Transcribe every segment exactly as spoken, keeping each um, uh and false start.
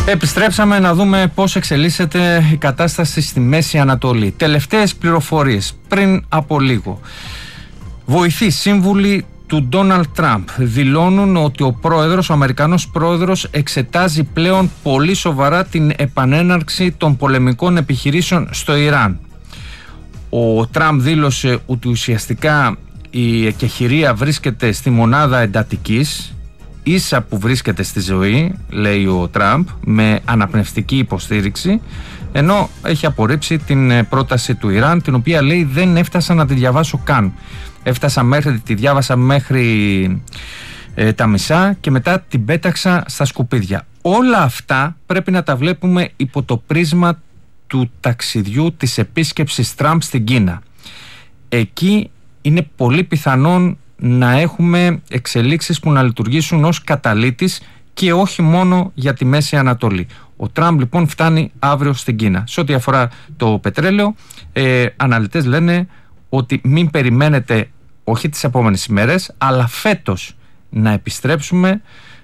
Επιστρέψαμε να δούμε πώς εξελίσσεται η κατάσταση στη Μέση Ανατολή. Τελευταίες πληροφορίες πριν από λίγο. Βοηθοί σύμβουλοι του Ντόναλντ Τραμπ δηλώνουν ότι ο πρόεδρος, ο Αμερικανός πρόεδρος, εξετάζει πλέον πολύ σοβαρά την επανέναρξη των πολεμικών επιχειρήσεων στο Ιράν. Ο Τραμπ δήλωσε ότι ουσιαστικά η εκεχηρία βρίσκεται στη μονάδα εντατικής, ίσα που βρίσκεται στη ζωή, λέει ο Τραμπ, με αναπνευστική υποστήριξη, ενώ έχει απορρίψει την πρόταση του Ιράν, την οποία λέει δεν έφτασα να τη διαβάσω καν. Έφτασα μέχρι, τη διάβασα μέχρι ε, τα μισά και μετά την πέταξα στα σκουπίδια. Όλα αυτά πρέπει να τα βλέπουμε υπό το πρίσμα του ταξιδιού της επίσκεψης Τραμπ στην Κίνα. Εκεί είναι πολύ πιθανόν να έχουμε εξελίξεις που να λειτουργήσουν ως καταλύτης και όχι μόνο για τη Μέση Ανατολή. Ο Τραμπ λοιπόν φτάνει αύριο στην Κίνα. Σε ό,τι αφορά το πετρέλαιο, ε, αναλυτές λένε ότι μην περιμένετε, όχι τις επόμενες ημέρες, αλλά φέτος να επιστρέψουμε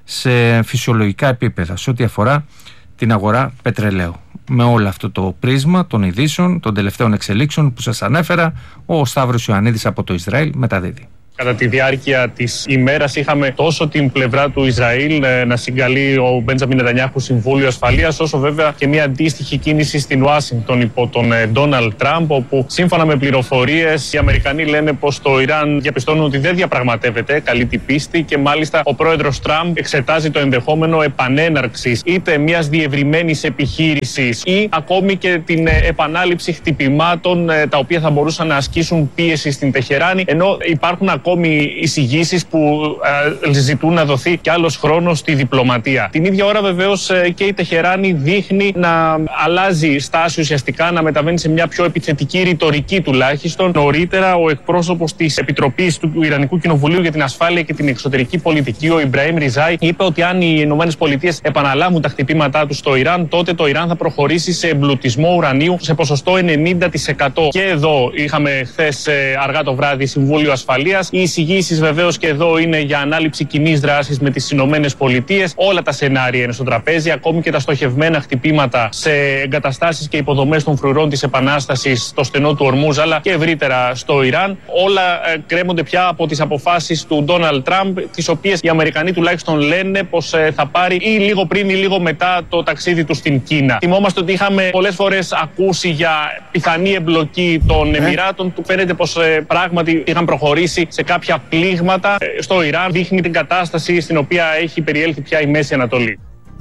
σε φυσιολογικά επίπεδα σε ό,τι αφορά την αγορά πετρελαίου. Με όλο αυτό το πρίσμα των ειδήσεων, των τελευταίων εξελίξεων που σας ανέφερα, ο Σταύρος Ιωαννίδης από το Ισραήλ μεταδίδει. Κατά τη διάρκεια της ημέρας είχαμε τόσο την πλευρά του Ισραήλ να συγκαλεί ο Μπέντζαμιν Νετανιάχου Συμβούλιο Ασφαλείας, όσο βέβαια και μια αντίστοιχη κίνηση στην Ουάσιγκτον υπό τον Ντόναλντ Τραμπ, όπου σύμφωνα με πληροφορίες οι Αμερικανοί λένε πως το Ιράν διαπιστώνουν ότι δεν διαπραγματεύεται, καλή την πίστη, και μάλιστα ο πρόεδρος Τραμπ εξετάζει το ενδεχόμενο επανέναρξης είτε μιας διευρυμένης επιχείρησης ή ακόμη και την επανάληψη χτυπημάτων τα οποία θα μπορούσαν να ασκήσουν πίεση στην Τεχεράνη, ενώ υπάρχουν ακόμη εισηγήσεις που ε, ζητούν να δοθεί κι άλλος χρόνος στη διπλωματία. Την ίδια ώρα βεβαίως ε, και η Τεχεράνη δείχνει να αλλάζει στάση ουσιαστικά, να μεταβαίνει σε μια πιο επιθετική ρητορική τουλάχιστον. Νωρίτερα ο εκπρόσωπος της Επιτροπής του Ιρανικού Κοινοβουλίου για την Ασφάλεια και την Εξωτερική Πολιτική, ο Ιμπραήμ Ριζάι, είπε ότι αν οι ΗΠΑ επαναλάβουν τα χτυπήματά τους στο Ιράν, τότε το Ιράν θα προχωρήσει σε εμπλουτισμό ουρανίου σε ποσοστό ενενήντα τοις εκατό. Και εδώ είχαμε χθες ε, αργά το βράδυ Συμβούλιο Ασφαλείας. Οι εισηγήσεις βεβαίως και εδώ είναι για ανάληψη κοινής δράσης με τις Ηνωμένες Πολιτείες. Όλα τα σενάρια είναι στο τραπέζι, ακόμη και τα στοχευμένα χτυπήματα σε εγκαταστάσεις και υποδομές των φρουρών της Επανάστασης στο στενό του Ορμούζ, αλλά και ευρύτερα στο Ιράν. Όλα ε, κρέμονται πια από τις αποφάσεις του Ντόναλντ Τραμπ, τις οποίες οι Αμερικανοί τουλάχιστον λένε πως ε, θα πάρει ή λίγο πριν ή λίγο μετά το ταξίδι του στην Κίνα. Θυμόμαστε ότι είχαμε πολλές φορές ακούσει για πιθανή εμπλοκή των Εμιράτων. Του φαίνεται πως ε, πράγματι είχαν προχωρήσει σε κάποια πλήγματα στο Ιράν. Δείχνει την κατάσταση στην οποία έχει περιέλθει πια η Μέση Ανατολή.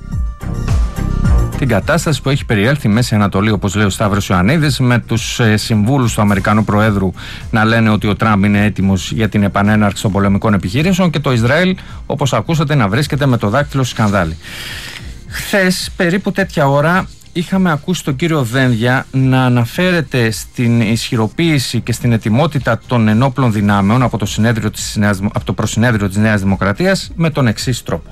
Την κατάσταση που έχει περιέλθει η Μέση Ανατολή, όπως λέει ο Σταύρος Ιωαννίδης, με τους ε, συμβούλους του Αμερικανού Προέδρου να λένε ότι ο Τραμπ είναι έτοιμος για την επανέναρξη των πολεμικών επιχειρήσεων και το Ισραήλ, όπως ακούσατε, να βρίσκεται με το δάκτυλο στη σκανδάλη. Χθες, περίπου τέτοια ώρα, είχαμε ακούσει τον κύριο Δένδια να αναφέρεται στην ισχυροποίηση και στην ετοιμότητα των ενόπλων δυνάμεων από το, συνέδριο της Νέας, από το προσυνέδριο της Νέας Δημοκρατίας με τον εξής τρόπο.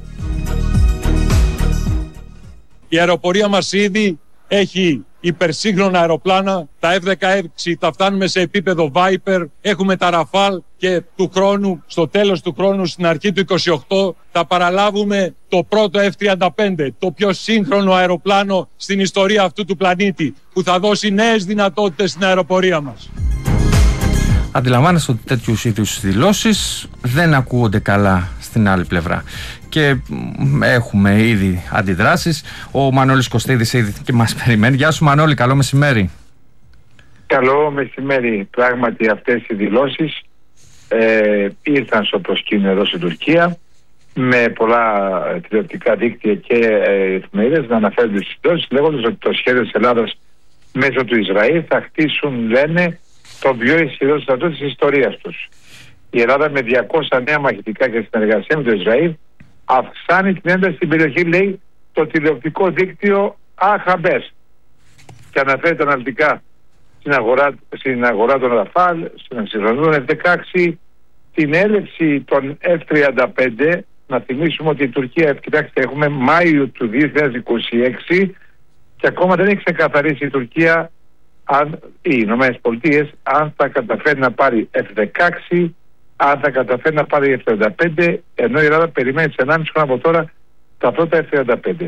Η αεροπορία μας ήδη έχει υπερσύγχρονα αεροπλάνα, τα εφ δεκαέξι τα φτάνουμε σε επίπεδο Viper, έχουμε τα Rafale και του χρόνου, στο τέλος του χρόνου, στην αρχή του είκοσι οκτώ, θα παραλάβουμε το πρώτο εφ τριάντα πέντε, το πιο σύγχρονο αεροπλάνο στην ιστορία αυτού του πλανήτη, που θα δώσει νέες δυνατότητες στην αεροπορία μας. Αντιλαμβάνεστε ότι τέτοιους είδους δηλώσεις δεν ακούγονται καλά στην άλλη πλευρά. Και έχουμε ήδη αντιδράσεις. Ο Μανώλης Κωστίδης ήδη και μας περιμένει. Γεια σου Μανώλη, καλό μεσημέρι. Καλό μεσημέρι. Πράγματι αυτές οι δηλώσεις ε, ήρθαν στο προσκήνιο εδώ στην Τουρκία, με πολλά τηλεοπτικά δίκτυα και ε, εφημερίδες να αναφέρονται στις δηλώσεις, λέγοντας ότι το σχέδιο της Ελλάδας μέσω του Ισραήλ θα χτίσουν, λένε, το πιο ισχυρό στρατό της ιστορίας τους. Η Ελλάδα με διακόσια νέα μαχητικά και συνεργασία με το Ισραήλ αυξάνει την ένταση στην περιοχή, λέει το τηλεοπτικό δίκτυο Αχαμπές, και αναφέρεται αναλυτικά στην αγορά, στην αγορά των Ραφάλ, στην εξυγχρονισμό των εφ δεκαέξι, την έλευση των εφ τριάντα πέντε. Να θυμίσουμε ότι η Τουρκία, κοιτάξτε, έχουμε Μάιο του δύο χιλιάδες είκοσι έξι και ακόμα δεν έχει ξεκαθαρίσει η Τουρκία, αν, οι Ηνωμένες Πολιτείες, αν θα καταφέρει να πάρει εφ δεκαέξι, αν θα καταφέρει να πάρει εφ τριάντα πέντε, ενώ η Ελλάδα περιμένει σε ενάμιση χρόνο από τώρα τα πρώτα εφ τριάντα πέντε.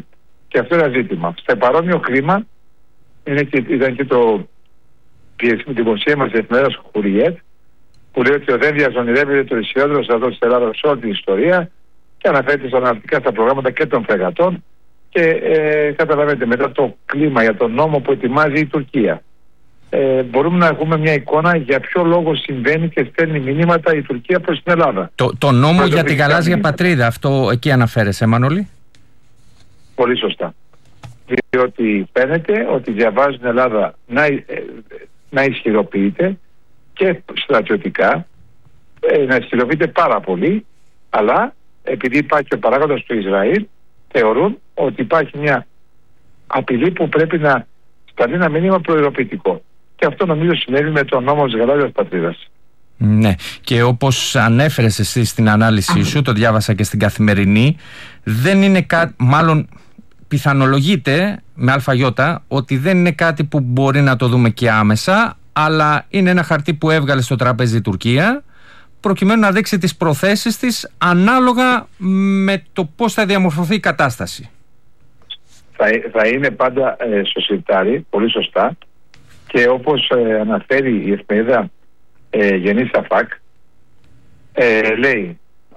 Και αυτό είναι ένα ζήτημα. Στο παρόμοιο κλίμα είναι και, ήταν και το δημοσίευμα της εφημερίδας Χουριέτ, που λέει ότι ο δεν διαζωνηρεύεται το ισχυρότερο στρατό της Ελλάδας σε όλη την ιστορία και αναφέρεται στα αναλυτικά στα προγράμματα και των φρεγατών. Και ε, καταλαβαίνετε, μετά το κλίμα για τον νόμο που ετοιμάζει η Τουρκία, ε, μπορούμε να έχουμε μια εικόνα για ποιο λόγο συμβαίνει και στέλνει μηνύματα η Τουρκία προς την Ελλάδα. Το, το νόμο για τη γαλάζια μηνύματα. Πατρίδα, αυτό εκεί αναφέρεσαι, Μανώλη. Πολύ σωστά. Διότι φαίνεται ότι διαβάζει την Ελλάδα να, ε, να ισχυροποιείται και στρατιωτικά, ε, να ισχυροποιείται πάρα πολύ, αλλά επειδή υπάρχει ο παράγοντας του Ισραήλ, θεωρούν ότι υπάρχει μια απειλή που πρέπει να σταλεί ένα μήνυμα προειδοποιητικό. Και αυτό νομίζω συνέβη με τον νόμο της γαλάζιας πατρίδας. Ναι, και όπως ανέφερες εσύ στην ανάλυση σου, το διάβασα και στην Καθημερινή, δεν είναι κάτι, μάλλον πιθανολογείται με αλφαγιώτα, ότι δεν είναι κάτι που μπορεί να το δούμε και άμεσα, αλλά είναι ένα χαρτί που έβγαλε στο τραπέζι η Τουρκία, προκειμένου να δείξει τις προθέσεις της ανάλογα με το πώς θα διαμορφωθεί η κατάσταση. Θα, θα είναι πάντα ε, στο σιρτάρι, πολύ σωστά, και όπως ε, αναφέρει η εφημερίδα ε, Γενή Σαφάκ, ε, λέει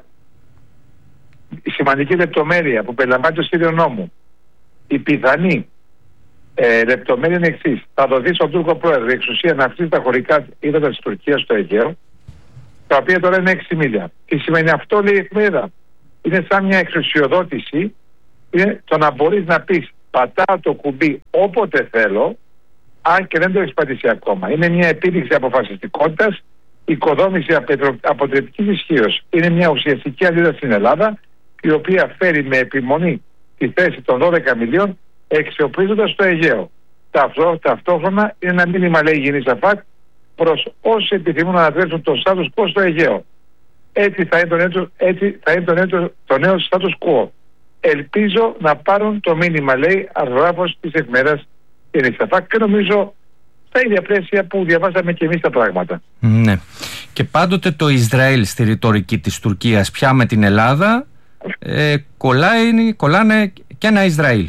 η σημαντική λεπτομέρεια που περιλαμβάνει το σχέδιο νόμου, η πιθανή ε, λεπτομέρεια είναι εξής: θα δοθεί στον Τούρκο πρόεδρο η εξουσία να αυξήσει τα χωρικά ύδατα της Τουρκίας στο Αιγαίο, τα οποία τώρα είναι έξι μίλια. Τι σημαίνει αυτό, λέει η εφημερίδα? Είναι σαν μια εξουσιοδότηση, είναι το να μπορείς να πεις πατάω το κουμπί όποτε θέλω, αν και δεν το έχεις πατήσει ακόμα. Είναι μια επίδειξη αποφασιστικότητας, οικοδόμηση αποτρεπτικής ισχύως. Είναι μια ουσιαστική αντίδραση στην Ελλάδα, η οποία φέρει με επιμονή τη θέση των δώδεκα μιλίων, εξοπλίζοντας το Αιγαίο. Ταυτό, ταυτόχρονα είναι ένα μήνυμα, λέει η Γενή Σαφάκ, προς όσοι επιθυμούν να ανατρέψουν το status quo στο Αιγαίο. Έτσι θα είναι το νέο, έτσι θα είναι το νέο, το νέο status quo. Ελπίζω να πάρουν το μήνυμα, λέει αρθρογράφος της εφημερίδας Γενή Σαφάκ, και νομίζω στα ίδια πλαίσια που διαβάσαμε και εμείς τα πράγματα. Ναι. Και πάντοτε το Ισραήλ στη ρητορική της Τουρκίας πια με την Ελλάδα ε, κολλάει, κολλάνε και ένα Ισραήλ.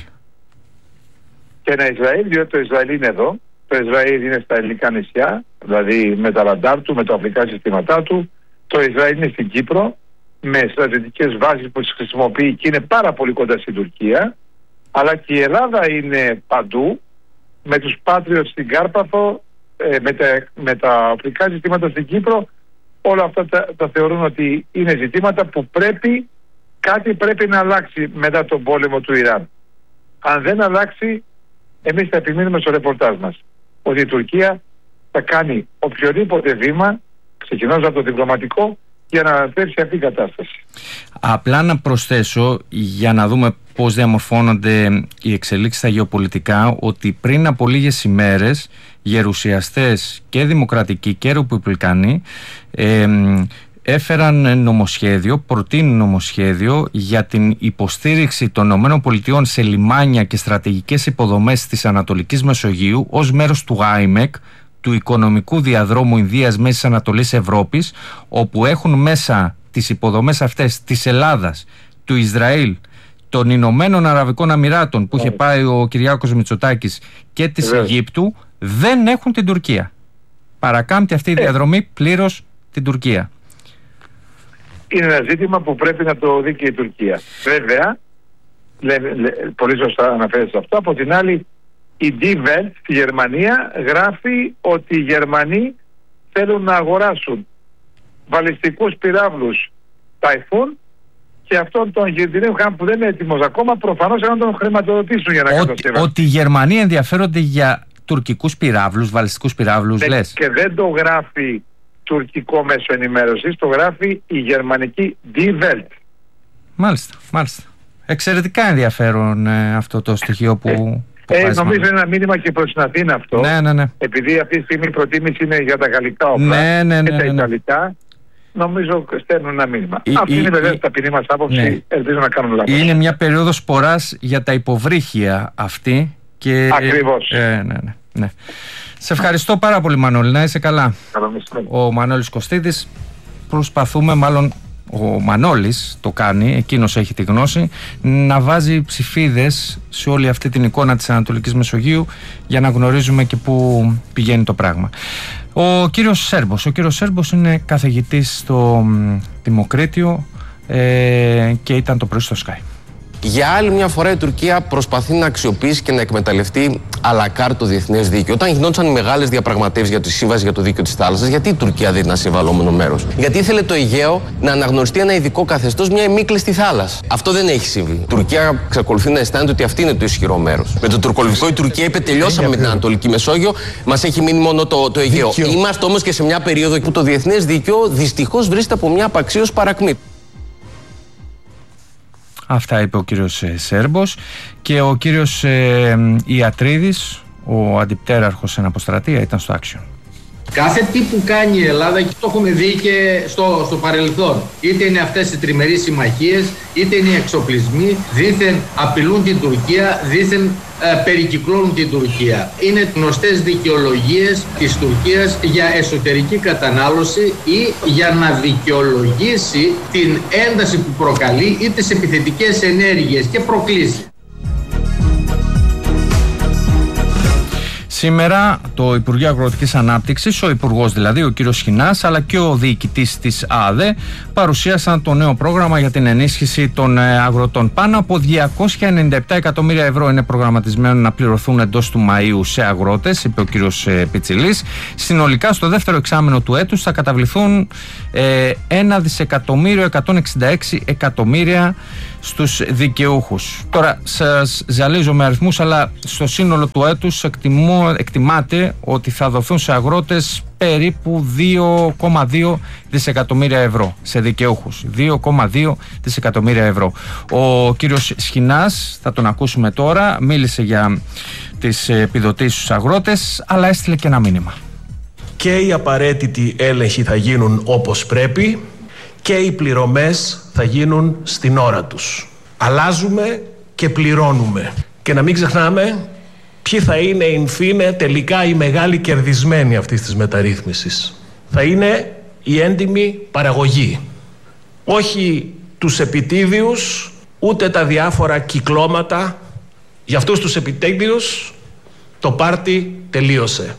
Και ένα Ισραήλ, διότι το Ισραήλ είναι εδώ. Το Ισραήλ είναι στα ελληνικά νησιά, δηλαδή με τα ραντάρ του, με τα οπλικά συστήματά του. Το Ισραήλ είναι στην Κύπρο, με στρατιωτικές βάσεις που τις χρησιμοποιεί και είναι πάρα πολύ κοντά στην Τουρκία. Αλλά και η Ελλάδα είναι παντού, με τους Patriot στην Κάρπαθο, ε, με, τα, με τα οπλικά συστήματα στην Κύπρο. Όλα αυτά τα, τα θεωρούν ότι είναι ζητήματα που πρέπει, κάτι πρέπει να αλλάξει μετά τον πόλεμο του Ιράν. Αν δεν αλλάξει, εμείς θα επιμείνουμε στο ρεπορτάζ μας ότι η Τουρκία θα κάνει οποιοδήποτε βήμα, ξεκινώντας από το διπλωματικό, για να ανατρέψει αυτή η κατάσταση. Απλά να προσθέσω, για να δούμε πώς διαμορφώνονται οι εξελίξεις στα γεωπολιτικά, ότι πριν από λίγες ημέρες γερουσιαστές και δημοκρατικοί και ρεπουμπλικανοί ε, έφεραν νομοσχέδιο, προτείνουν νομοσχέδιο για την υποστήριξη των ΗΠΑ σε λιμάνια και στρατηγικές υποδομές της Ανατολικής Μεσογείου ως μέρος του άιμεκ, του Οικονομικού Διαδρόμου Ινδίας Μέσης Ανατολής Ευρώπης, όπου έχουν μέσα τις υποδομές αυτές της Ελλάδας, του Ισραήλ, των Ηνωμένων Αραβικών Αμιράτων που είχε πάει ο Κυριάκος Μητσοτάκης και της Αιγύπτου, δεν έχουν την Τουρκία. Παρακάμπτει αυτή η διαδρομή πλήρως την Τουρκία. Είναι ένα ζήτημα που πρέπει να το δει και η Τουρκία. Βέβαια, λέ, λέ, πολύ σωστά αναφέρεται αυτό. Από την άλλη, η Die Welt στη Γερμανία γράφει ότι οι Γερμανοί θέλουν να αγοράσουν βαλιστικούς πυράβλους Ταϊφούν και αυτόν τον Γερντινεύχαν που δεν είναι έτοιμος ακόμα, προφανώς να τον χρηματοδοτήσουν για να κατασκευάσουν. Ότι οι Γερμανοί ενδιαφέρονται για τουρκικούς πυράβλους, βαλιστικούς πυράβλους, ναι, λες. Και δεν το γράφει τουρκικό μέσο ενημέρωσης, το γράφει η γερμανική Die Welt. Μάλιστα, μάλιστα. Εξαιρετικά ενδιαφέρον ε, αυτό το στοιχείο που... Ε. Ε, νομίζω είναι ένα μήνυμα και προς την Αθήνα αυτό. Ναι, ναι, ναι. Επειδή αυτή τη στιγμή η προτίμηση είναι για τα γαλλικά όπλα ναι, ναι, ναι, και τα ναι, ναι. ιταλικά, νομίζω στέλνουν ένα μήνυμα. Η, αυτή η, είναι βέβαια η, ταπεινή μας άποψη. Ναι. Ελπίζω να κάνουν λάθος. Είναι μια περίοδος σποράς για τα υποβρύχια αυτή. Και, Ακριβώς. Ε, ναι, ναι, ναι. Σε ευχαριστώ πάρα πολύ, Μανώλη. Να είσαι καλά. Καλό μεσημέρι. Ο Μανώλης Κωστίδης. Προσπαθούμε, μάλλον ο Μανώλης το κάνει, εκείνος έχει τη γνώση, να βάζει ψηφίδες σε όλη αυτή την εικόνα της Ανατολικής Μεσογείου για να γνωρίζουμε και πού πηγαίνει το πράγμα. Ο κύριος Σέρμπος, ο κύριος Σέρμπος είναι καθηγητής στο Δημοκρίτιο ε, και ήταν το πρωί στο Sky. Για άλλη μια φορά η Τουρκία προσπαθεί να αξιοποιήσει και να εκμεταλλευτεί αλακάρ το διεθνές δίκαιο. Όταν γινόντουσαν οι μεγάλες διαπραγματεύσεις για τη σύμβαση για το δίκαιο της θάλασσας, γιατί η Τουρκία δεν ήταν συμβαλόμενο μέρος? Γιατί ήθελε το Αιγαίο να αναγνωριστεί ένα ειδικό καθεστώς, μια ημίκλειστη θάλασσα. Αυτό δεν έχει συμβεί. Η Τουρκία εξακολουθεί να αισθάνεται ότι αυτή είναι το ισχυρό μέρος. Με το τουρκολιβικό η Τουρκία είπε: τελειώσαμε με την Ανατολική Μεσόγειο, μας έχει μείνει μόνο το, το Αιγαίο. Δίκαιο. Είμαστε όμως και σε μια περίοδο που το διεθνές δίκαιο δυστυχώς βρίσκεται από μια απαξίως παρακμή. Αυτά είπε ο κύριος ε, Σέρμπος. Και ο κύριος ε, Ιατρίδης, ο αντιπτέραρχος εν αποστρατεία, ήταν στο Action. Κάθε τι που κάνει η Ελλάδα, και το έχουμε δει και στο, στο παρελθόν, είτε είναι αυτές οι τριμερείς συμμαχίες, είτε είναι οι εξοπλισμοί, δήθεν απειλούν την Τουρκία, δήθεν ε, περικυκλώνουν την Τουρκία. Είναι γνωστές δικαιολογίες της Τουρκίας για εσωτερική κατανάλωση ή για να δικαιολογήσει την ένταση που προκαλεί ή τις επιθετικές ενέργειες και προκλήσεις. Σήμερα το Υπουργείο Αγροτικής Ανάπτυξης, ο Υπουργός δηλαδή, ο κύριος Σχοινάς, αλλά και ο διοικητής της ΑΔΕ παρουσίασαν το νέο πρόγραμμα για την ενίσχυση των αγροτών. Πάνω από διακόσια ενενήντα επτά εκατομμύρια ευρώ είναι προγραμματισμένο να πληρωθούν εντός του Μαΐου σε αγρότες, είπε ο κύριος Πιτσιλής. Συνολικά στο δεύτερο εξάμηνο του έτους θα καταβληθούν ε, ένα δισεκατομμύριο εκατόν εξήντα έξι εκατομμύρια στους δικαιούχους. Τώρα σας ζαλίζω με αριθμούς, αλλά στο σύνολο του έτους εκτιμώ, εκτιμάται ότι θα δοθούν σε αγρότες περίπου δύο κόμμα δύο δισεκατομμύρια ευρώ σε δικαιούχους. δύο κόμμα δύο δισεκατομμύρια ευρώ. Ο κύριος Σχοινάς, θα τον ακούσουμε τώρα, μίλησε για τις επιδοτήσεις στους αγρότες, αλλά έστειλε και ένα μήνυμα. Και οι απαραίτητοι έλεγχοι θα γίνουν όπως πρέπει και οι πληρωμές θα γίνουν στην ώρα τους. Αλλάζουμε και πληρώνουμε. Και να μην ξεχνάμε ποιοι θα είναι in fine τελικά οι μεγάλοι κερδισμένοι αυτής της μεταρρύθμισης. Θα είναι η έντιμη παραγωγή. Όχι τους επιτίδιους, ούτε τα διάφορα κυκλώματα. Για αυτούς τους επιτίδιους το πάρτι τελείωσε.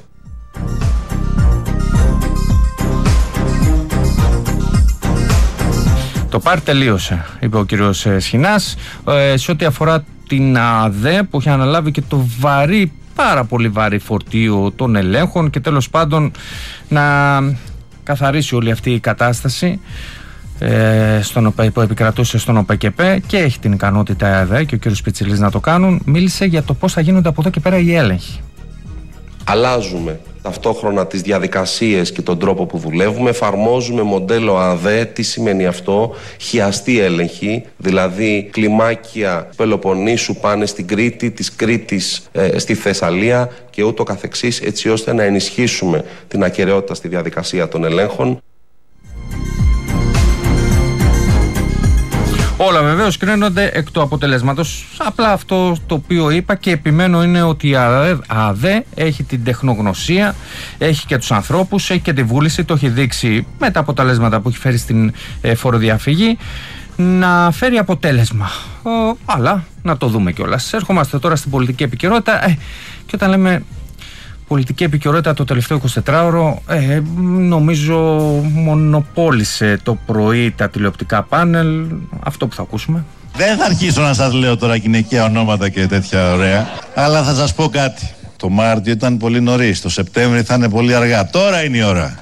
Το πάρ τελείωσε, είπε ο κύριος Σχοινάς. Ε, σε ό,τι αφορά την ΑΔΕ, που έχει αναλάβει και το βαρύ, πάρα πολύ βαρύ φορτίο των ελέγχων και τέλος πάντων να καθαρίσει όλη αυτή η κατάσταση ε, στον, που επικρατούσε στον ΟΠΕΚΕΠΕ, και έχει την ικανότητα η ΑΔΕ και ο κύριος Πιτσιλής να το κάνουν. Μίλησε για το πώς θα γίνονται από εδώ και πέρα οι έλεγχοι. Αλλάζουμε ταυτόχρονα τις διαδικασίες και τον τρόπο που δουλεύουμε, εφαρμόζουμε μοντέλο ΑΔΕ. Τι σημαίνει αυτό? Χιαστή έλεγχη, δηλαδή κλιμάκια Πελοποννήσου πάνε στην Κρήτη, της Κρήτης ε, στη Θεσσαλία και ούτω καθεξής, έτσι ώστε να ενισχύσουμε την ακεραιότητα στη διαδικασία των ελέγχων. Όλα βεβαίως κρίνονται εκ του αποτελέσματος. Απλά αυτό το οποίο είπα και επιμένω είναι ότι η ΑΔΕ έχει την τεχνογνωσία, έχει και τους ανθρώπους, έχει και τη βούληση, το έχει δείξει με τα αποτελέσματα που έχει φέρει στην ε, φοροδιαφυγή, να φέρει αποτέλεσμα. Ο, αλλά να το δούμε κιόλας. Έρχομαστε τώρα στην πολιτική επικαιρότητα ε, και όταν λέμε πολιτική επικαιρότητα το τελευταίο εικοσιτετράωρο, ε, νομίζω μονοπόλησε το πρωί τα τηλεοπτικά πάνελ. Αυτό που θα ακούσουμε. Δεν θα αρχίσω να σας λέω τώρα γυναικεία ονόματα και τέτοια ωραία, αλλά θα σας πω κάτι. Το Μάρτιο ήταν πολύ νωρίς, το Σεπτέμβριο θα είναι πολύ αργά. Τώρα είναι η ώρα.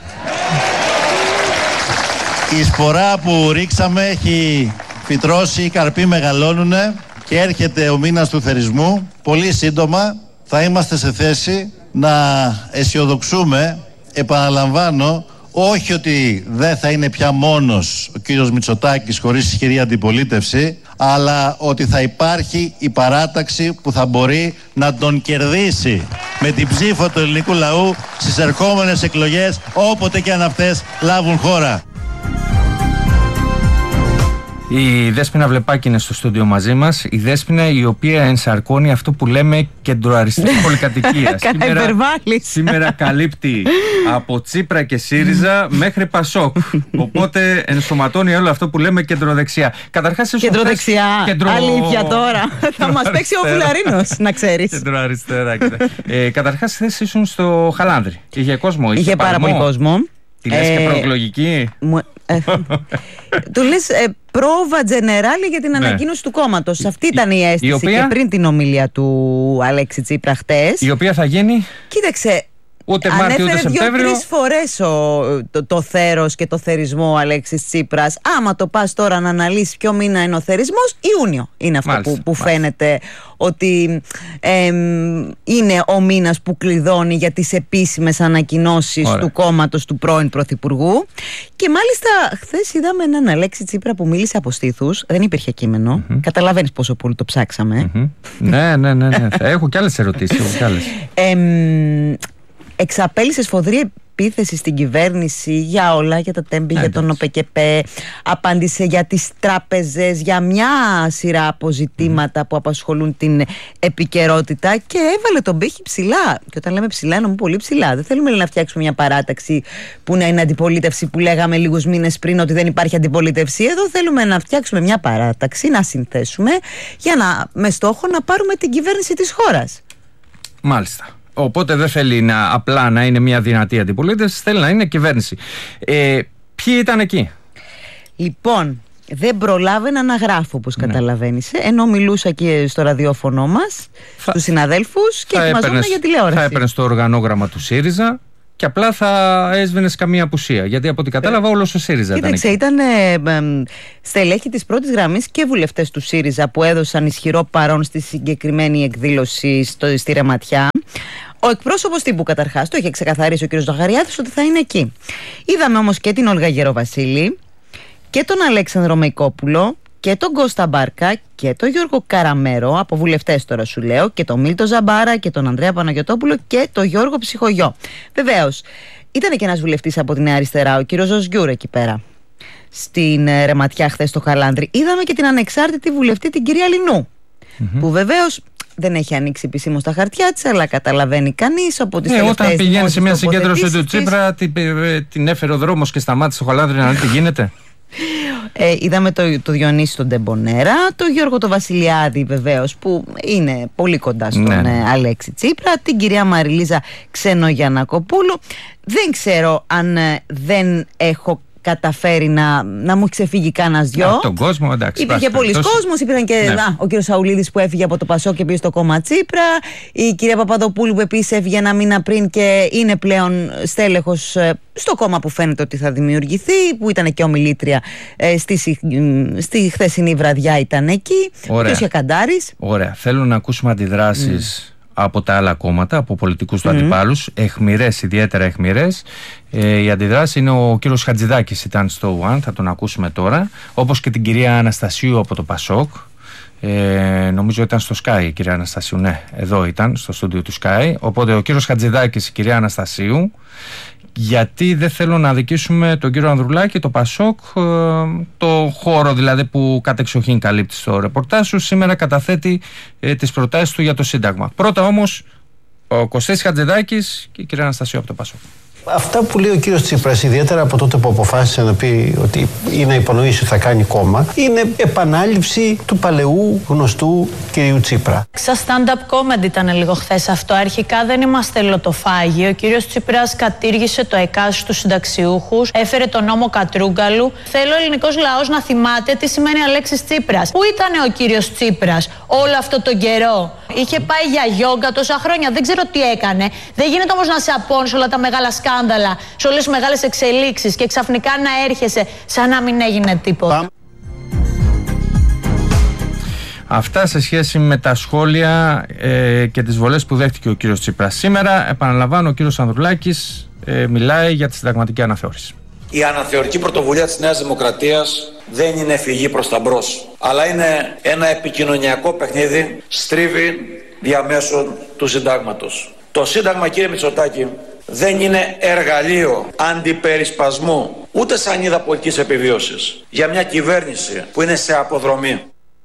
Η σπορά που ρίξαμε έχει φυτρώσει, οι καρποί μεγαλώνουνε και έρχεται ο μήνας του θερισμού. Πολύ σύντομα θα είμαστε σε θέση να αισιοδοξούμε, επαναλαμβάνω, όχι ότι δεν θα είναι πια μόνος ο κύριος Μητσοτάκης χωρίς ισχυρή αντιπολίτευση, αλλά ότι θα υπάρχει η παράταξη που θα μπορεί να τον κερδίσει με την ψήφο του ελληνικού λαού στις ερχόμενες εκλογές, όποτε και αν αυτές λάβουν χώρα. Η Δέσποινα Βλεπάκη είναι στο στούντιο μαζί μας. Η Δέσποινα η οποία ενσαρκώνει αυτό που λέμε κεντροαριστερή πολυκατοικία. σήμερα, σήμερα καλύπτει από Τσίπρα και ΣΥΡΙΖΑ μέχρι Πασόκ. Οπότε ενσωματώνει όλο αυτό που λέμε κεντροδεξιά. Καταρχάς, κεντροδεξιά. Κεντρο... Αλήθεια τώρα. Θα μας παίξει ο Φουλαρίνος, να ξέρεις. Κεντροαριστερά. ε, Καταρχάς, χθες ήσουν στο Χαλάνδρη. Είχε κόσμο. Είχε, είχε πάρα πολύ κόσμο. Τη λες ε, και προεκλογική. Μου, ε, του λες ε, πρόβα τζενεράλη για την ναι. ανακοίνωση του κόμματος. Αυτή ήταν η αίσθηση η οποία... και πριν την ομιλία του Αλέξη Τσίπρα χτες. Η οποία θα γίνει. Κοίταξε. Ούτε Μάρτιο ούτε Σεπτέμβριο. Ανέφερε δύο-τρεις φορές ο, το, το θέρος και το θερισμό ο Αλέξης Τσίπρας. Άμα το πας τώρα να αναλύσεις ποιο μήνα είναι ο θερισμός, Ιούνιο είναι αυτό μάλιστα, που, που φαίνεται ότι ε, είναι ο μήνας που κλειδώνει για τις επίσημες ανακοινώσεις του κόμματος του πρώην Πρωθυπουργού. Και μάλιστα χθες είδαμε έναν Αλέξη Τσίπρα που μίλησε από στήθους. Δεν υπήρχε κείμενο. Mm-hmm. Καταλαβαίνεις πόσο πολύ το ψάξαμε. Mm-hmm. ναι, ναι, ναι, ναι. Έχω κι άλλες ερωτήσεις. Έχω κι άλλες. Ε, εξαπέλυσε σφοδρή επίθεση στην κυβέρνηση για όλα, για τα τέμπη, για τον ΟΠΕΚΕΠΕ, απάντησε για τις τράπεζες, για μια σειρά αποζητήματα mm. που απασχολούν την επικαιρότητα και έβαλε τον πύχη ψηλά. Και όταν λέμε ψηλά, εννοούμε πολύ ψηλά. Δεν θέλουμε να φτιάξουμε μια παράταξη που να είναι αντιπολίτευση, που λέγαμε λίγους μήνες πριν ότι δεν υπάρχει αντιπολίτευση. Εδώ θέλουμε να φτιάξουμε μια παράταξη, να συνθέσουμε για να, με στόχο να πάρουμε την κυβέρνηση της χώρας. Μάλιστα. Οπότε δεν θέλει να, απλά να είναι μια δυνατή αντιπολίτευση, θέλει να είναι κυβέρνηση. Ε, ποιοι ήταν εκεί? Λοιπόν, δεν προλάβαινα να γράφω, όπως ναι. καταλαβαίνεις, ενώ μιλούσα και στο ραδιόφωνο μας, θα, στους συναδέλφους και ετοιμαζόμουν για τηλεόραση. Θα έπαιρνες το οργανόγραμμα του ΣΥΡΙΖΑ και απλά θα έσβηνες καμία απουσία. Γιατί από ό,τι κατάλαβα, όλος ο ΣΥΡΙΖΑ ήταν. Κοίταξε, ήταν ε, ε, στελέχη της πρώτης γραμμής και βουλευτές του ΣΥΡΙΖΑ που έδωσαν ισχυρό παρόν στη συγκεκριμένη εκδήλωση στο, στη Ρεματιά. Ο εκπρόσωπος τύπου, καταρχάς, το είχε ξεκαθαρίσει ο κ. Ζαχαριάδης ότι θα είναι εκεί. Είδαμε όμως και την Όλγα Γεροβασίλη και τον Αλέξανδρο Μεϊκόπουλο και τον Κώστα Μπάρκα και τον Γιώργο Καραμέρο, από βουλευτές τώρα σου λέω, και τον Μίλτο Ζαμπάρα και τον Ανδρέα Παναγιωτόπουλο και τον Γιώργο Ψυχογιό. Βεβαίως, ήταν και ένας βουλευτής από τη Νέα Αριστερά, ο κύριος Ζωσγιούρ, εκεί πέρα, στην Ρεματιά χθες στο Χαλάνδρη. Είδαμε και την ανεξάρτητη βουλευτή, την κυρία Λινού, mm-hmm. που βεβαίως δεν έχει ανοίξει επισήμως τα χαρτιά της, αλλά καταλαβαίνει κανείς από τις τελευταίες δημόσιες. Όταν πηγαίνει σε μια συγκέντρωση του Τσίπρα, την, την έφερε ο δρόμος και σταμάτησε στο Χαλάνδρη να δει τι γίνεται. Ε, είδαμε το, το Διονύση τον Τεμπονέρα, το Γιώργο το Βασιλιάδη βεβαίως που είναι πολύ κοντά στον ναι. ε, Αλέξη Τσίπρα, την κυρία Μαριλίζα Ξενογιαννακοπούλου. Δεν ξέρω αν ε, δεν έχω καταφέρει να, να μου ξεφύγει κανένας δυο. Από τον κόσμο, εντάξει. Υπήρχε πολλοί κόσμος, υπήρχαν και ναι. α, ο κύριος Σαουλίδης που έφυγε από το Πασό και πήγε στο κόμμα Τσίπρα, η κυρία Παπαδοπούλου που επίσης έφυγε ένα μήνα πριν και είναι πλέον στέλεχος ε, στο κόμμα που φαίνεται ότι θα δημιουργηθεί, που ήταν και ομιλήτρια ε, στη, στη χθεσινή βραδιά ήταν εκεί. Ωραία. Και ο Καντάρης. Ωραία. Θέλω να ακούσουμε αντιδράσεις mm. από τα άλλα κόμματα, από πολιτικούς του mm. αντιπάλους, εχμηρές, ιδιαίτερα εχμηρές. Ε, η αντιδράση είναι ο κύριος Χατζηδάκης, ήταν στο One, θα τον ακούσουμε τώρα, όπως και την κυρία Αναστασίου από το Πασόκ. Ε, νομίζω ήταν στο Sky η κυρία Αναστασίου, ναι, εδώ ήταν, στο στούντιο του Sky. Οπότε ο κύριος Χατζηδάκης, η κυρία Αναστασίου, γιατί δεν θέλω να αδικήσουμε τον κύριο Ανδρουλάκη, το Πασόκ, το χώρο δηλαδή που κατεξοχήν καλύπτει στο ρεπορτάζ σου, σήμερα καταθέτει ε, τις προτάσεις του για το Σύνταγμα. Πρώτα όμως ο Κωστής Χατζηδάκης και η κυρία Αναστασίου από το Πασόκ. Αυτά που λέει ο κύριος Τσίπρας, ιδιαίτερα από τότε που αποφάσισε να πει ότι ή να υπονοήσει ότι θα κάνει κόμμα, είναι επανάληψη του παλαιού γνωστού κυρίου Τσίπρα. Σαν stand-up comedy ήταν λίγο χθες αυτό. Αρχικά δεν είμαστε λοτοφάγοι. Ο κύριος Τσίπρας κατήργησε το ΕΚΑΣ στους συνταξιούχους, έφερε τον νόμο Κατρούγκαλου. Θέλω ο ελληνικός λαός να θυμάται τι σημαίνει Αλέξης Τσίπρας. Πού ήταν ο κύριος Τσίπρας όλο αυτό τον καιρό? Είχε πάει για γιόγκα τόσα χρόνια, δεν ξέρω τι έκανε. Δεν γίνεται όμως να σε απώνει όλα τα μεγάλα σκάνδαλα, σε όλες τις μεγάλες εξελίξεις και ξαφνικά να έρχεσαι σαν να μην έγινε τίποτα. Αυτά σε σχέση με τα σχόλια ε, και τις βολές που δέχτηκε ο κύριος Τσίπρας. Σήμερα, επαναλαμβάνω, ο κύριος Ανδρουλάκης ε, μιλάει για τη συνταγματική αναθεώρηση. Η αναθεωρική πρωτοβουλία της Νέας Δημοκρατίας δεν είναι φυγή προς τα μπρος, αλλά είναι ένα επικοινωνιακό παιχνίδι, στρίβει διαμέσου του συντάγματος. Το Σύνταγμα, κύριε Μητσοτάκη, δεν είναι εργαλείο αντιπερισπασμού ούτε σανίδα πολιτικής επιβίωσης για μια κυβέρνηση που είναι σε αποδρομή.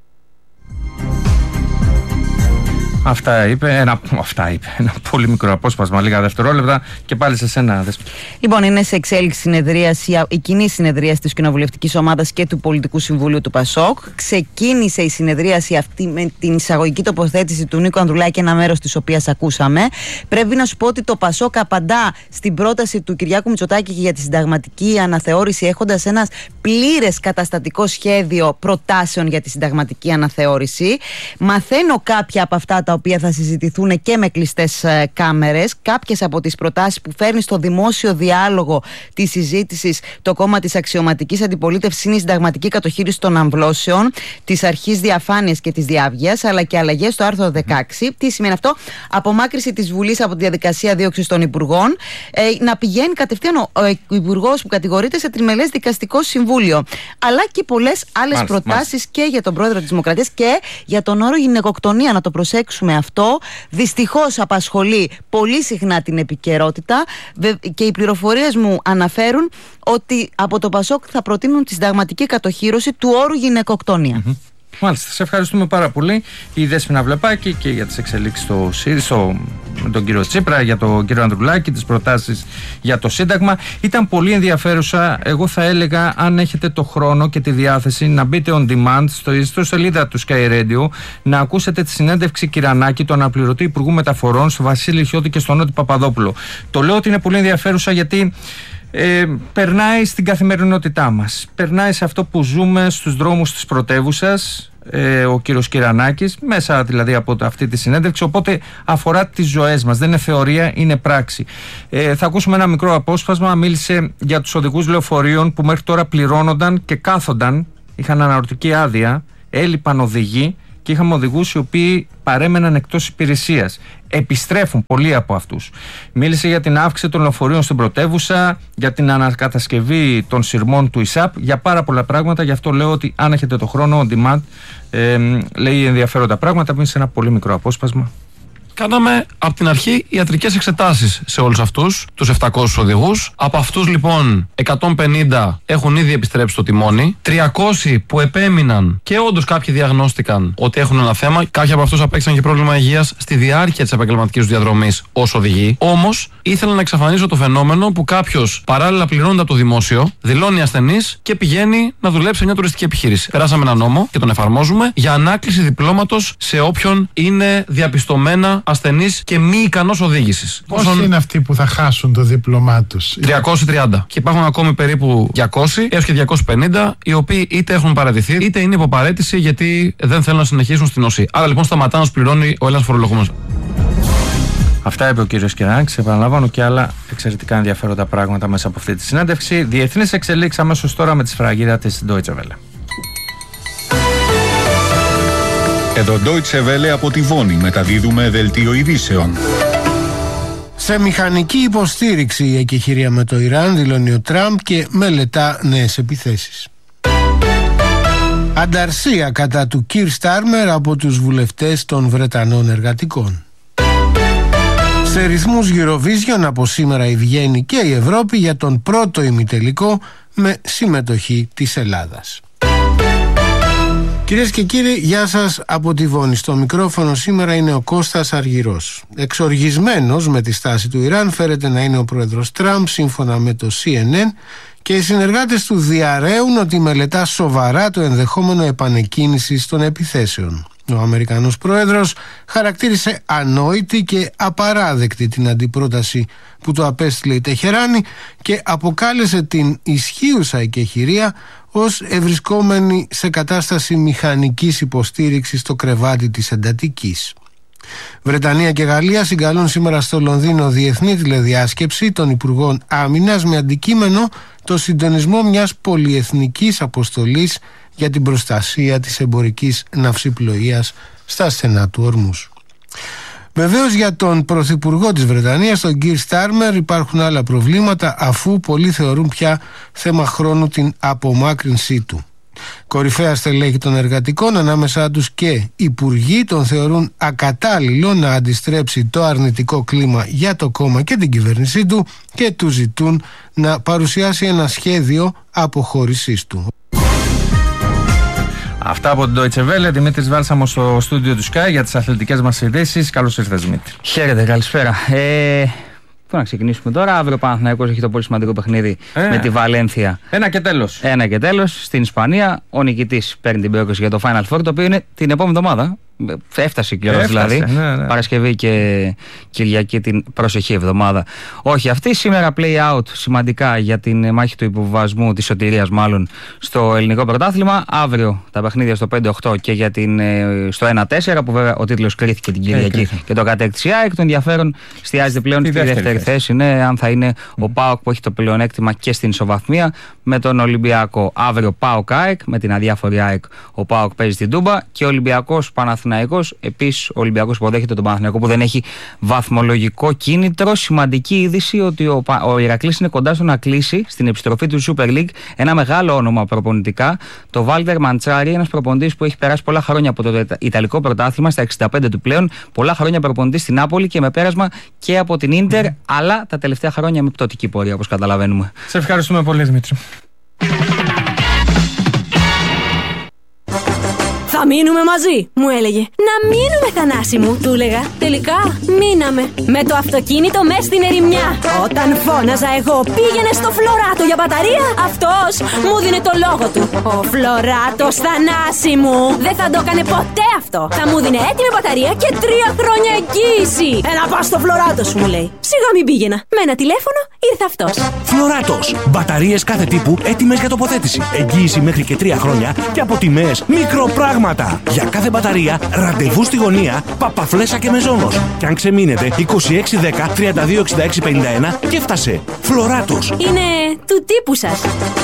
Αυτά είπε, ένα, αυτά είπε, ένα πολύ μικρό απόσπασμα, λίγα δευτερόλεπτα, και πάλι σε σένα. Λοιπόν, είναι σε εξέλιξη συνεδρίαση, η κοινή συνεδρίαση της Κοινοβουλευτικής Ομάδας και του Πολιτικού Συμβουλίου του ΠΑΣΟΚ. Ξεκίνησε η συνεδρίαση αυτή με την εισαγωγική τοποθέτηση του Νίκου Ανδρουλάκη, ένα μέρος της οποίας ακούσαμε. Πρέπει να σου πω ότι το ΠΑΣΟΚ απαντά στην πρόταση του Κυριάκου Μητσοτάκη για τη συνταγματική αναθεώρηση, έχοντας ένα πλήρες καταστατικό σχέδιο προτάσεων για τη συνταγματική αναθεώρηση. Μαθαίνω κάποια από αυτά τα οποία θα συζητηθούν και με κλειστές ε, κάμερες. Κάποιες από τις προτάσεις που φέρνει στο δημόσιο διάλογο της συζήτησης το κόμμα της αξιωματικής αντιπολίτευσης είναι η συνταγματική κατοχήρηση των αμβλώσεων, της αρχής διαφάνειας και της διάβγειας, αλλά και αλλαγές στο άρθρο δεκαέξι. Τι σημαίνει αυτό? Απομάκρυση της Βουλής από τη διαδικασία δίωξης των υπουργών, ε, να πηγαίνει κατευθείαν ο, ο υπουργός που κατηγορείται σε τριμελές δικαστικό συμβούλιο. Αλλά και πολλές άλλες προτάσεις και για τον πρόεδρο της Δημοκρατίας και για τον όρο γυναικοκτονία. Να το προσέξουμε αυτό. Δυστυχώς απασχολεί πολύ συχνά την επικαιρότητα και οι πληροφορίες μου αναφέρουν ότι από το ΠΑΣΟΚ θα προτείνουν τη συνταγματική κατοχήρωση του όρου γυναικοκτονία. Mm-hmm. Μάλιστα, σε ευχαριστούμε πάρα πολύ η Δέσποινα Βλεπάκη και για τις εξελίξεις στο ΣΥΡΙΖΑ, με τον κύριο Τσίπρα, για τον κύριο Ανδρουλάκη, τις προτάσεις για το Σύνταγμα. Ήταν πολύ ενδιαφέρουσα. Εγώ θα έλεγα, αν έχετε το χρόνο και τη διάθεση, να μπείτε on demand στο ιστοσελίδα του Sky Radio, να ακούσετε τη συνέντευξη Κυρανάκη, του αναπληρωτή Υπουργού Μεταφορών, στο Βασίλη Χιώτη και στον Νότι Παπαδόπουλο. Το λέω ότι είναι πολύ ενδιαφέρουσα γιατί Ε, περνάει στην καθημερινότητά μας. Περνάει σε αυτό που ζούμε στους δρόμους της πρωτεύουσας, ε, ο κύριος Κυρανάκης, μέσα δηλαδή από αυτή τη συνέντευξη, οπότε αφορά τις ζωές μας. Δεν είναι θεωρία, είναι πράξη. Ε, θα ακούσουμε ένα μικρό απόσπασμα. Μίλησε για τους οδηγούς λεωφορείων που μέχρι τώρα πληρώνονταν και κάθονταν, είχαν αναρωτική άδεια, έλειπαν οδηγοί και είχαμε οδηγούς οι οποίοι παρέμεναν εκτός υπηρεσίας. Επιστρέφουν πολλοί από αυτούς. Μίλησε για την αύξηση των λεωφορείων στην πρωτεύουσα, για την ανακατασκευή των σειρμών του ΙΣΑΠ, για πάρα πολλά πράγματα. Γι' αυτό λέω ότι αν έχετε το χρόνο, on demand, ε, λέει ενδιαφέροντα πράγματα. Μίλησε σε ένα πολύ μικρό απόσπασμα. Κάναμε από την αρχή ιατρικές εξετάσεις σε όλους αυτούς τους επτακόσιους οδηγούς. Από αυτούς λοιπόν εκατόν πενήντα έχουν ήδη επιστρέψει στο τιμόνι. τριακόσιοι που επέμειναν και όντως κάποιοι διαγνώστηκαν ότι έχουν ένα θέμα. Κάποιοι από αυτούς απέκτησαν και πρόβλημα υγείας στη διάρκεια της επαγγελματικής του διαδρομής ως οδηγοί. Όμως ήθελαν να εξαφανίσω το φαινόμενο που κάποιος παράλληλα πληρώνεται από το δημόσιο, δηλώνει ασθενής και πηγαίνει να δουλέψει σε μια τουριστική επιχείρηση. Περάσαμε ένα νόμο και τον εφαρμόζουμε για ανάκληση διπλώματος σε όποιον είναι διαπιστωμένα ασθενής και μη ικανός οδήγησης. Πόσοι Πόσον... είναι αυτοί που θα χάσουν το δίπλωμά τους? τριακόσιοι τριάντα. Και υπάρχουν ακόμη περίπου διακόσιοι έως και διακόσιοι πενήντα, οι οποίοι είτε έχουν παραιτηθεί είτε είναι υπό παραίτηση γιατί δεν θέλουν να συνεχίσουν στην ΟΣΥ. Άρα λοιπόν σταματά να τους πληρώνει ο Έλληνας φορολογούμενος. Αυτά είπε ο κύριος Κυρανάκης. Επαναλαμβάνω και άλλα εξαιρετικά ενδιαφέροντα πράγματα μέσα από αυτή τη συνέντευξη. Διεθνείς εξελίξεις αμέσως τώρα με τη σφραγίδα της Deutsche Welle. Εδώ Deutsche Welle από τη Βόνη μεταδίδουμε δελτίο ειδήσεων. Σε μηχανική υποστήριξη η εκεχηρία με το Ιράν, δηλώνει ο Τραμπ και μελετά νέες επιθέσεις. Ανταρσία κατά του Κιρ Στάρμερ από τους βουλευτές των Βρετανών εργατικών. Σε ρυθμούς Eurovision από σήμερα η Βιέννη και η Ευρώπη για τον πρώτο ημιτελικό με συμμετοχή της Ελλάδας. Κυρίες και κύριοι, γεια σας από τη Βόνη. Στο μικρόφωνο σήμερα είναι ο Κώστας Αργυρός. Εξοργισμένος με τη στάση του Ιράν φέρεται να είναι ο πρόεδρος Τραμπ, σύμφωνα με το σι εν εν, και οι συνεργάτες του διαρρέουν ότι μελετά σοβαρά το ενδεχόμενο επανεκκίνησης των επιθέσεων. Ο Αμερικανός πρόεδρος χαρακτήρισε ανόητη και απαράδεκτη την αντιπρόταση που του απέστειλε η Τεχεράνη και αποκάλεσε την ισχύουσα εκεχηρία ως ευρισκόμενη σε κατάσταση μηχανικής υποστήριξης στο κρεβάτι της εντατικής. Βρετανία και Γαλλία συγκαλούν σήμερα στο Λονδίνο διεθνή τηλεδιάσκεψη των Υπουργών Άμυνας με αντικείμενο το συντονισμό μιας πολυεθνικής αποστολής για την προστασία της εμπορικής ναυσιπλοείας στα στενά του Ορμούς. Βεβαίως για τον Πρωθυπουργό της Βρετανίας, τον Κιρ Στάρμερ, υπάρχουν άλλα προβλήματα, αφού πολλοί θεωρούν πια θέμα χρόνου την απομάκρυνσή του. Κορυφαία στελέχη των εργατικών, ανάμεσά τους και υπουργοί, τον θεωρούν ακατάλληλο να αντιστρέψει το αρνητικό κλίμα για το κόμμα και την κυβέρνησή του και του ζητούν να παρουσιάσει ένα σχέδιο αποχώρησής του. Αυτά από την Deutsche Welle. Δημήτρης Βάλσαμος στο στούντιο του Sky για τις αθλητικές μας ειδήσεις. Καλώς ήρθες, Δημήτρη. Χαίρετε, καλησπέρα. Ε, πού να ξεκινήσουμε τώρα? Αύριο ο Παναθηναϊκός έχει το πολύ σημαντικό παιχνίδι ε, με τη Βαλένθια. Ένα και τέλος. Ένα και τέλος στην Ισπανία. Ο νικητής παίρνει την πρόκριση για το Final Four, το οποίο είναι την επόμενη εβδομάδα. Έφτασε κιόλας δηλαδή. Ναι, ναι. Παρασκευή και Κυριακή την προσεχή εβδομάδα. Όχι αυτή. Σήμερα play out σημαντικά για την μάχη του υποβιβασμού, της σωτηρίας μάλλον, στο ελληνικό πρωτάθλημα. Αύριο τα παιχνίδια στο πέντε οκτώ και για την, στο ένα τέσσερα, που βέβαια ο τίτλος κρίθηκε την Κυριακή ε, και το κατέκτησε η ΑΕΚ. Το ενδιαφέρον εστιάζεται πλέον στη δεύτερη, δεύτερη θέση. θέση. Ναι, αν θα είναι mm. ο ΠΑΟΚ που έχει το πλεονέκτημα και στην ισοβαθμία με τον Ολυμπιακό. Αύριο ΠΑΟΚ ΑΕΚ, με την αδιάφορη ΑΕΚ ο ΠΑΟΚ παίζει στην Τούμπα και ο Ολυμπιακός Παναθηναϊκός. Επίσης, ο Ολυμπιακός υποδέχεται τον Παναθηναϊκό που δεν έχει βαθμολογικό κίνητρο. Σημαντική είδηση ότι ο, ο Ηρακλής είναι κοντά στο να κλείσει στην επιστροφή του Super League ένα μεγάλο όνομα προπονητικά, το Βάλτερ Μαντσάρι, ένας προπονητής που έχει περάσει πολλά χρόνια από το Ιταλικό πρωτάθλημα, στα εξήντα πέντε του πλέον, πολλά χρόνια προπονητής στην Νάπολη και με πέρασμα και από την Ίντερ, mm. αλλά τα τελευταία χρόνια με πτωτική πορεία, όπως καταλαβαίνουμε. Σε ευχαριστούμε πολύ, Δημήτρη. Θα μείνουμε μαζί, μου έλεγε. Να μείνουμε, Θανάση μου, του έλεγα. Τελικά μείναμε. Με το αυτοκίνητο μες στην ερημιά. Όταν φώναζα εγώ πήγαινε στο Φλωράτο για μπαταρία, αυτός μου δίνε το λόγο του. Ο Φλωράτος, Θανάση μου, δεν θα το έκανε ποτέ αυτό. Θα μου δίνε έτοιμη μπαταρία και τρία χρόνια εγγύηση. Έλα πας στο Φλωράτο σου, μου λέει. Σιγά μην πήγαινα. Με ένα τηλέφωνο ήρθε αυτός. Φλωράτος. Μπαταρίες κάθε τύπου έτοιμες για τοποθέτηση. Εγγύηση μέχρι και τρία χρόνια και από τιμές μικροπράγματα. Για κάθε μπαταρία, ραντεβού στη γωνία, Παπαφλέσσα και Μεζόνος. Και αν ξεμείνετε, είκοσι έξι δέκα τριάντα δύο εξήντα έξι πενήντα ένα και φτάσε. Φλωράτος. Είναι του τύπου σας.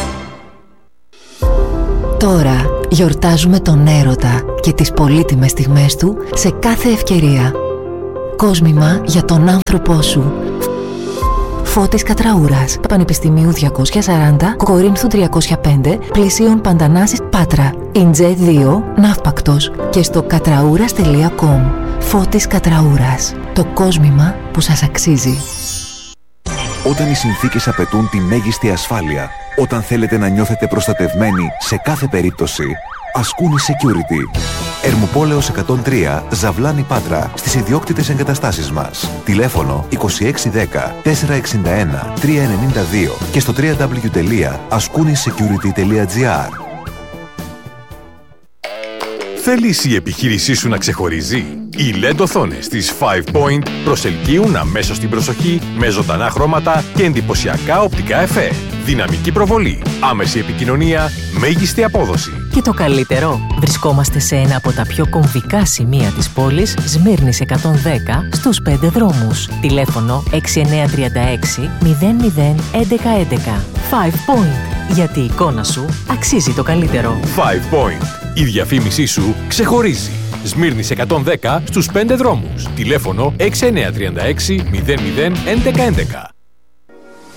Τώρα γιορτάζουμε τον έρωτα και τις πολύτιμες στιγμές του σε κάθε ευκαιρία. Κόσμημα για τον άνθρωπό σου. Φώτης Κατραούρας, Πανεπιστημίου διακόσια σαράντα, Κορίνθου τριακόσια πέντε, Πλησίων Παντανάσης, Πάτρα. Ιντζέ δύο, Ναύπακτος και στο κατραούρας τελεία κομ. Φώτης Κατραούρας, το κόσμημα που σας αξίζει. Όταν οι συνθήκες απαιτούν τη μέγιστη ασφάλεια, όταν θέλετε να νιώθετε προστατευμένοι σε κάθε περίπτωση, Ασκούνη Security. Ερμουπόλεως εκατόν τρία, Ζαβλάνη Πάτρα, στις ιδιόκτητες εγκαταστάσεις μας. Τηλέφωνο είκοσι έξι δέκα τετρακόσια εξήντα ένα τριακόσια ενενήντα δύο και στο double-u double-u double-u τελεία ασκούνη security τελεία τζι άρ. Θέλεις η επιχείρησή σου να ξεχωρίζει? Οι ελ ι ντι οθόνες της Five Point προσελκύουν αμέσως την προσοχή με ζωντανά χρώματα και εντυπωσιακά οπτικά εφέ. Δυναμική προβολή, άμεση επικοινωνία, μέγιστη απόδοση. Και το καλύτερο, βρισκόμαστε σε ένα από τα πιο κομβικά σημεία της πόλης, Σμύρνης εκατόν δέκα, στους πέντε δρόμους. Τηλέφωνο έξι εννιά τρία έξι μηδέν μηδέν έντεκα έντεκα. Five Point, γιατί η εικόνα σου αξίζει το καλύτερο. Five Point, η διαφήμισή σου ξεχωρίζει. Σμύρνης εκατόν δέκα στους πέντε δρόμους. Τηλέφωνο έξι εννιά τρία έξι μηδέν μηδέν έντεκα έντεκα.